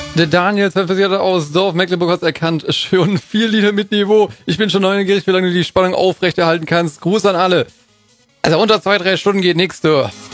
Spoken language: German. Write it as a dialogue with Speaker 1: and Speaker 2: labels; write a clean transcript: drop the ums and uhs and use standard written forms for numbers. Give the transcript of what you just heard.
Speaker 1: Der Daniel, Zertifizierter aus Dorf Mecklenburg, hat erkannt. Schon 4 Lieder mit Niveau. Ich bin schon neugierig, wie lange du die Spannung aufrechterhalten kannst. Gruß an alle. Also unter 2-3 Stunden geht nichts, du.